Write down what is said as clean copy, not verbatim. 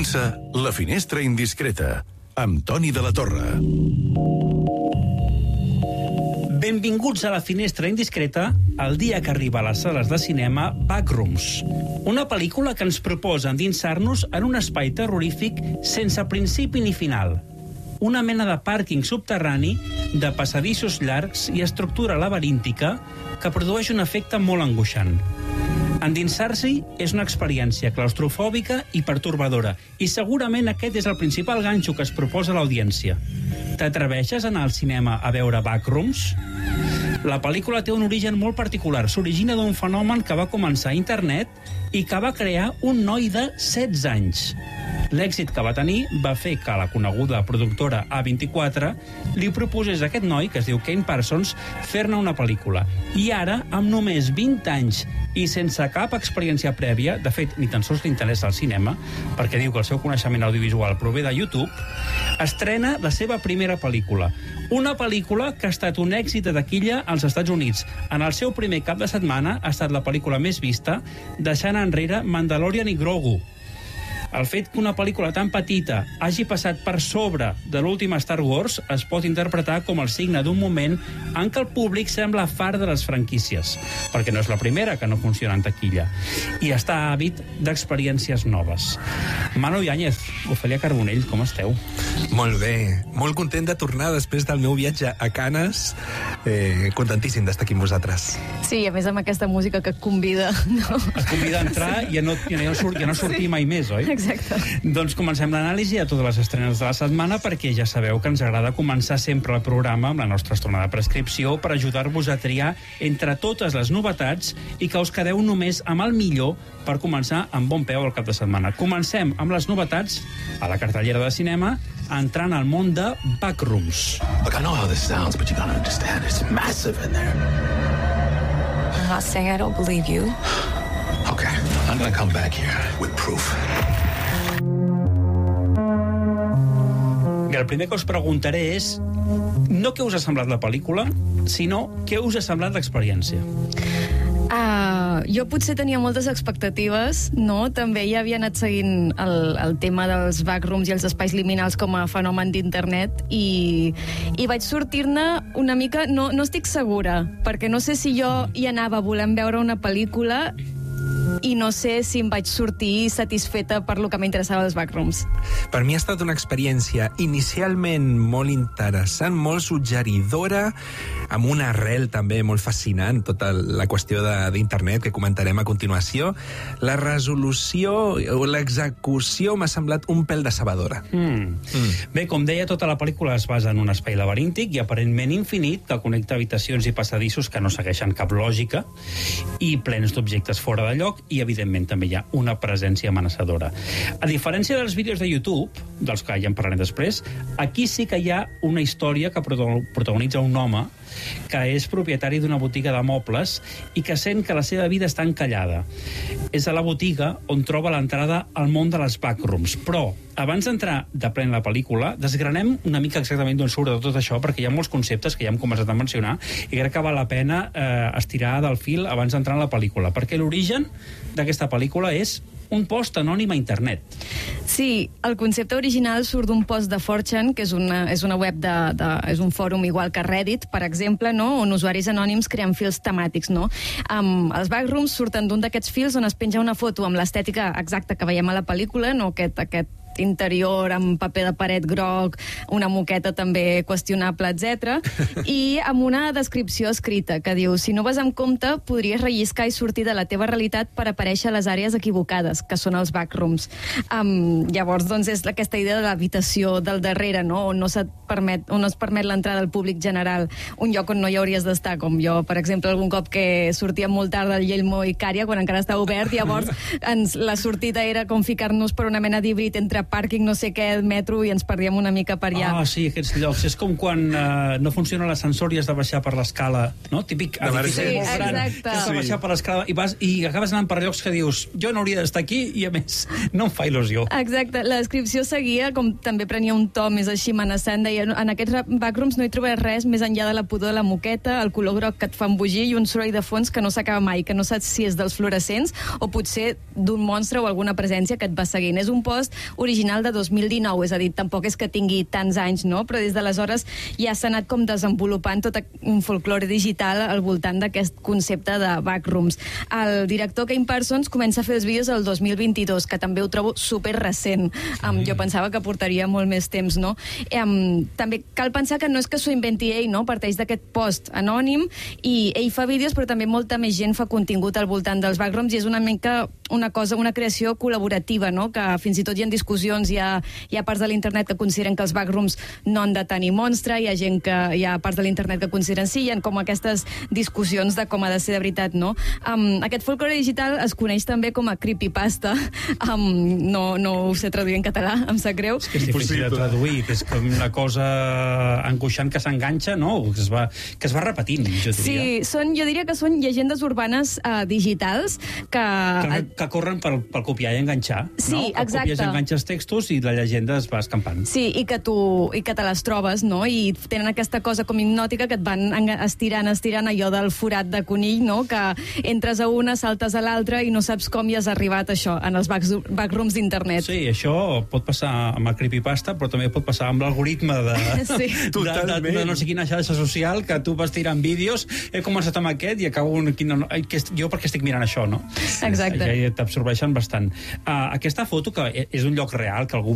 Comença La Finestra Indiscreta, amb Toni de la Torre. Benvinguts a La Finestra Indiscreta, el dia que arriba a les sales de cinema Backrooms. Una pel·lícula que ens proposa endinsar-nos en un espai terrorífic sense principi ni final. Una mena de pàrquing subterrani, de passadissos llargs i estructura laberíntica que produeix un efecte molt angoixant. Endinsar-s'hi és una experiència claustrofòbica i pertorbadora, i segurament aquest és el principal ganxo que es proposa a l'audiència. T'atreveixes a anar al cinema a veure Backrooms? La pel·lícula té un origen molt particular. S'origina d'un fenomen que va començar a internet i que va crear un noi de 16 anys. L'èxit que va tenir va fer que la coneguda productora A24 li proposés a aquest noi, que es diu Kane Parsons, fer-ne una pel·lícula. I ara, amb només 20 anys i sense cap experiència prèvia, de fet, ni tan sols li interessa el cinema, perquè diu que el seu coneixement audiovisual prové de YouTube, estrena la seva primera pel·lícula. Una pel·lícula que ha estat un èxit de taquilla als Estats Units. En el seu primer cap de setmana ha estat la pel·lícula més vista, deixant enrere Mandalorian i Grogu. El fet que una pel·lícula tan petita hagi passat per sobre de l'última Star Wars es pot interpretar com el signe d'un moment en què el públic sembla fart de les franquícies, perquè no és la primera que no funciona en taquilla, i està àvid d'experiències noves. Manu Yáñez, Ofèlia Carbonell, com esteu? Molt bé, molt content de tornar després del meu viatge a Canes, contentíssim d'estar aquí amb vosaltres. Sí, a més amb aquesta música que et convida, no? Et convida a entrar i ja no sortir mai més, oi? Exacte. Doncs comencem l'anàlisi a totes les estrenes de la setmana, perquè ja sabeu que ens agrada començar sempre el programa amb la nostra estona de prescripció per ajudar-vos a triar entre totes les novetats i que us quedeu només amb el millor per començar amb bon peu el cap de setmana. Comencem amb les novetats a la cartellera de cinema, entrant al món de Backrooms. Look, I know how this sounds, but you gotta understand, it's massive in there. I'm not saying I don't believe you. Okay, I'm gonna come back here with proof. El primer que us preguntaré és no què us ha semblat la pel·lícula, sinó què us ha semblat l'experiència. Jo potser tenia moltes expectatives, no? També ja havia anat seguint el tema dels backrooms i els espais liminals com a fenomen d'internet i vaig sortir-ne una mica... No estic segura, perquè no sé si jo hi anava volent veure una pel·lícula i no sé si em vaig sortir satisfeta per lo que m'interessava dels backrooms. Per mi ha estat una experiència inicialment molt interessant, molt suggeridora, amb una arrel també molt fascinant, tota la qüestió d'internet que comentarem a continuació. La resolució o l'execució m'ha semblat un pèl decebedora. Bé, com deia, tota la pel·lícula es basa en un espai laberíntic i aparentment infinit que connecta habitacions i passadissos que no segueixen cap lògica i plens d'objectes fora de lloc, i evidentment també hi ha una presència amenaçadora. A diferència dels vídeos de YouTube, dels que ja en parlarem després, aquí sí que hi ha una història que protagonitza un home que és propietari d'una botiga de mobles i que sent que la seva vida està encallada. És a la botiga on troba l'entrada al món de les backrooms. Però, abans d'entrar de ple en la pel·lícula, desgranem una mica exactament d'on surt de tot això, perquè hi ha molts conceptes que ja hem començat a mencionar i crec que val la pena estirar del fil abans d'entrar en la pel·lícula, perquè l'origen d'aquesta pel·lícula és un post anònim a internet. Sí, el concepte original surt d'un post de 4chan, que és una web és un fòrum igual que Reddit, per exemple, no? On usuaris anònims creen fils temàtics, no? Els backrooms surten d'un d'aquests fils on es penja una foto amb l'estètica exacta que veiem a la pel·lícula, no? Aquest interior amb paper de paret groc, una moqueta també qüestionable, etc. I amb una descripció escrita que diu: si no vas amb compte, podries relliscar i sortir de la teva realitat per aparèixer a les àrees equivocades, que són els backrooms. Llavors, doncs, és aquesta idea de l'habitació del darrere, no? On no es permet l'entrada al públic general, un lloc on no hi hauries d'estar, com jo, per exemple, algun cop que sortia molt tard del Yelmo i Cària, quan encara estava obert, llavors la sortida era com ficar-nos per una mena d'híbrid entre pàrquing, no sé què, metro, i ens perdíem una mica per allà. Sí, aquests llocs. És com quan no funciona l'ascensor i has de baixar per l'escala, no? Típic edifici molt gran. Exacte. Has de baixar per l'escala i acabes anant per llocs que dius, jo no hauria d'estar aquí, i a més no em fa il·lusió. Exacte. La descripció seguia, com també prenia un to més així amenaçant, deia: en aquests backrooms no hi trobaràs res més enllà de la pudor de la moqueta, el color groc que et fa embogir i un soroll de fons que no s'acaba mai, que no saps si és dels fluorescents o potser d'un monstre o alguna presència que et va seguint. És un post original original de 2019, és a dir, tampoc és que tingui tants anys, no? Però des d'aleshores ja s'ha anat com desenvolupant tot un folklore digital al voltant d'aquest concepte de backrooms. El director Kane Parsons comença a fer els vídeos el 2022, que també ho trobo super recent. Jo pensava que portaria molt més temps, no? També cal pensar que no és que s'ho inventi ell, no? Parteix d'aquest post anònim i ell fa vídeos, però també molta més gent fa contingut al voltant dels backrooms i és una mica una creació col·laborativa, no? Que fins i tot hi ha discussions, hi ha parts de l'internet que consideren que els backrooms no han de tenir monstre, hi ha parts de l'internet que consideren sí, hi ha com aquestes discussions de com ha de ser de veritat, no? Aquest folklore digital es coneix també com a creepypasta, no ho sé traduir en català, em sap greu. És que és difícil de traduir, que és com una cosa angoixant que s'enganxa, no? Que es va repetint, jo diria. Sí, jo diria que són llegendes urbanes digitals que corren per copiar i enganxar, sí, no? Que exacte. copies i enganxes textos i la llegenda es va escampant. Sí, i que te les trobes, no? I tenen aquesta cosa com hipnòtica que et van estirant allò del forat de conill, no? Que entres a una, saltes a l'altra i no saps com hi has arribat, això, en els backrooms d'internet. Sí, això pot passar amb el creepypasta, però també pot passar amb l'algoritme de no sé quina xarxa social, que tu vas tirant vídeos, he començat amb aquest i acabo jo perquè estic mirant això, no? Exacte. I t'absorbeixen bastant. Aquesta foto, que és un lloc real, que algú